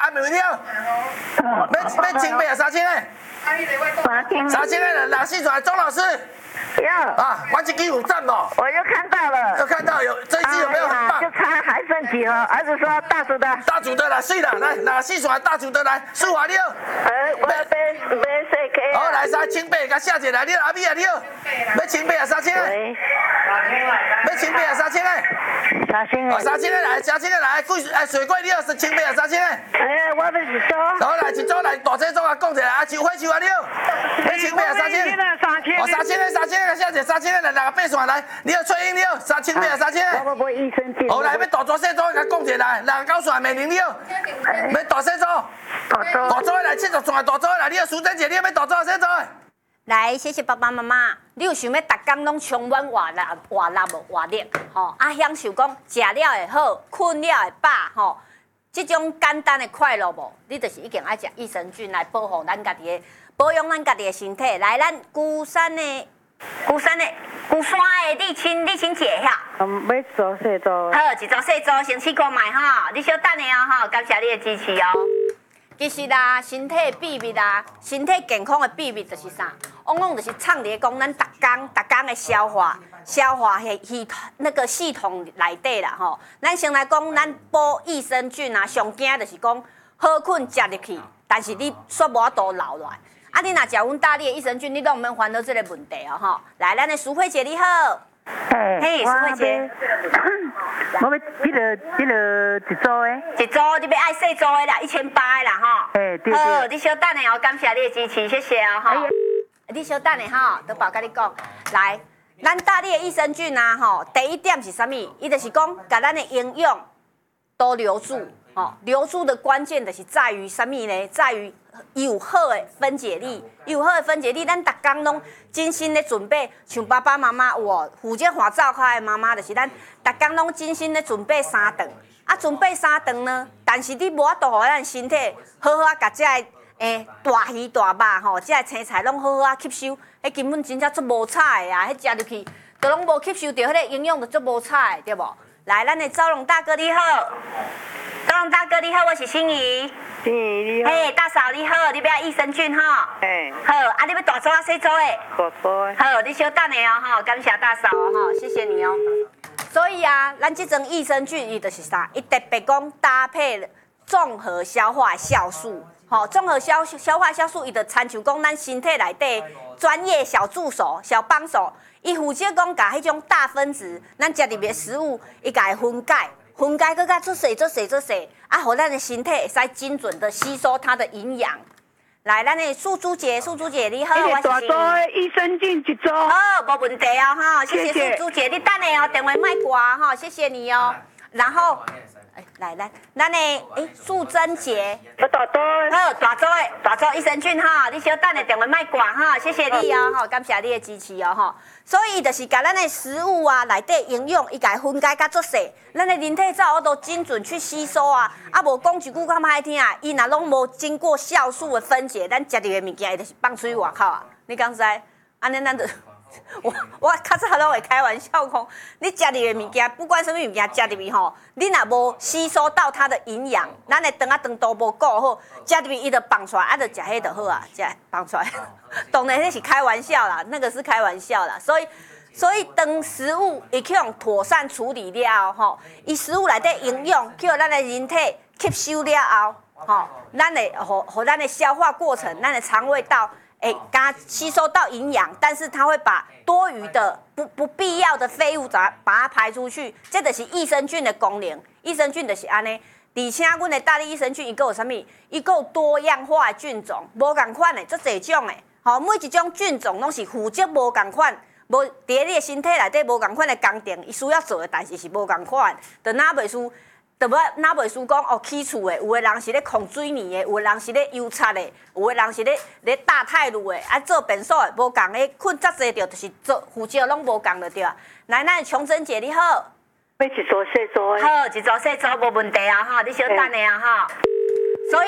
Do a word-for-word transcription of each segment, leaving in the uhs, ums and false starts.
干没问题。要要清白啊，三千个。 三千。 三千个哪系转钟老师？ 有。 啊，玩起第五站哦。 我又看到了。 又看到有这一支有没有很棒？ 就差还剩几盒，儿子说大组的。 大组的啦，是的，来哪系转大组的来，数华六。 呃，我要买买四颗。 好，来三清白，甲下姐来，你阿咪啊你。要清白啊，三千个。要清白啊，三千个。 三千个。 三千个来，三千个来，贵哎水果你要清白啊，三千个。 哎，我要一组。 好来，一组来，大车组啊，讲一下啊，秋花秋啊你。要清白啊，三千。哦，三千个，三千个，下姐三千个来，哪个八线来？你要吹音你要三清白啊，三千个。 我无医生证。 好来，要大组小组，甲讲一下来，哪个九线美玲你要？要大小组。 大组。 大组来，七十线大组来，你要苏珍姐，你要要大组小组。 来，谢谢爸爸妈妈。你有想要逐工拢充满活力、活力无活力？吼，啊，享受讲食了会好，困了会饱，吼，这种简单的快乐无？你就是一定爱食益生菌来保护咱家己的，保养咱家己的身体。来，咱孤山的、孤山的、孤山的沥青、沥青姐哈。 嗯，要做细做。 好，一组细组先试看卖哈，你稍等下哦，吼，感谢你的支持哦。其实啦，身体的秘密啦，身体健康的秘密就是啥？往往就是藏伫讲咱逐工、逐工的消化、消化系系那个系统内底啦吼。咱先来讲，咱补益生菌啊，上惊就是讲好困食入去，但是你煞无法度流落来。啊，你若食阮大力的益生菌，你都毋免烦恼这个问题哦吼。来，咱的淑慧姐你好。嘿，淑慧姐。 我要迄个迄个一组的。 一组你要爱细组的啦，一千八的啦吼。 嘿，对对。 好，你稍等下哦，感谢你的支持，谢谢哦吼。你稍等下吼，都宝甲你讲，来，咱大力的益生菌啊吼，第一点是啥物？伊就是讲，甲咱的营养都留住，吼，留住的关键就是在于啥物呢？在于伊有好的分解力，伊有好的分解力，咱逐工拢精心的准备，像爸爸妈妈，我福建华灶开的妈妈，就是咱逐工拢精心的准备三顿，啊，准备三顿呢，但是你无法度互咱身体好好啊，甲这个诶大鱼大肉吼，这个青菜拢好好啊吸收，迄根本真正足无彩的啊，迄食入去，都拢无吸收到迄个营养，就足无彩的，对无？来，咱的赵龙大哥你好，赵龙大哥你好，我是心怡。 心怡你好。 嘿，大嫂你好，你要益生菌哈？ 嘿。 好，啊，你要大组啊，小组的？ 大组的。 好，你稍等下哦，哈，感谢大嫂哦，哈，谢谢你哦。所以啊，咱这种益生菌，伊就是啥？伊特别讲搭配综合消化酵素，吼，综合消消化酵素，伊就参像讲咱身体内底专业小助手、小帮手，伊负责讲甲迄种大分子，咱食入的食物，伊甲伊分解，分解搁较出细、出细、出细，啊，互咱的身体会使精准的吸收它的营养。来，咱的素珠姐，素珠姐你好，我是大组的益生菌一组。 好，无问题哦，哈，谢谢素珠姐，你等下哦，电话卖挂哈，谢谢你哦。然后，哎，来来，咱的哎素贞姐， 我大组的。 好，大组的大组益生菌哈，你稍等下电话卖挂哈，谢谢你哦，哈，感谢你的支持哦，哈。所以就是甲咱的食物啊，内底营养，伊甲分解甲足细，咱的人体才有都精准去吸收啊。啊，无讲一句较歹听啊，伊若拢无经过酵素的分解，咱食入的物件伊就是放出去外口啊。你敢知？安尼咱就我我较早拢会开玩笑讲，你食入的物件，不管什么物件食入去吼，你若无吸收到它的营养，咱的肠啊肠道无顾好，食入去伊就放出来，啊，就食迄就好啊，食放出来。当然那是开玩笑啦，那个是开玩笑啦，所以所以当食物伊去用妥善处理了吼，伊食物内底营养去互咱的人体吸收了后，吼，咱的互互咱的消化过程，咱的肠胃道。哎，刚吸收到营养，但是它会把多余的、不不必要的废物把把它排出去，这就是益生菌的功能。益生菌就是安尼，而且阮的大力益生菌伊个有啥物？伊个有多样化的菌种，无共款的，足侪种的。吼，每一种菌种拢是负责无共款，无伫你的身体内底无共款的工程，伊需要做的代志是无共款，就哪袂输。就要哪袂输讲哦起厝的，有的人是咧控水泥的，有的人是咧油漆的，有的人是咧咧大太路的，啊做便所的无共的，困遮济着就是做负责拢无共就对啊。来，咱琼珍姐你好， 要一组细组的。 好，一组细组无问题啊哈，你稍等下啊哈。所以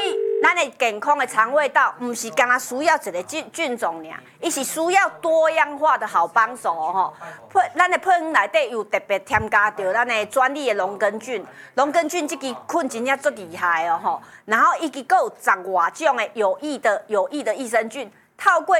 咱的健康的肠胃道，唔是干那需要一个菌菌种尔，伊是需要多样化的好帮手哦。配咱的配方内底有特别添加着咱的专利的龙根菌，龙根菌这支菌真正足厉害哦吼。然后伊个有十外种的有益的有益的益生菌，透过